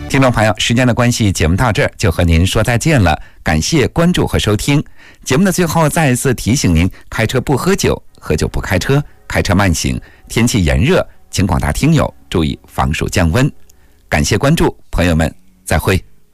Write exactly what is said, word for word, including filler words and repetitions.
听众朋友，时间的关系，节目到这儿就和您说再见了。感谢关注和收听。节目的最后，再一次提醒您：开车不喝酒，喝酒不开车，开车慢行。天气炎热，请广大听友注意防暑降温。感谢关注，朋友们，再会。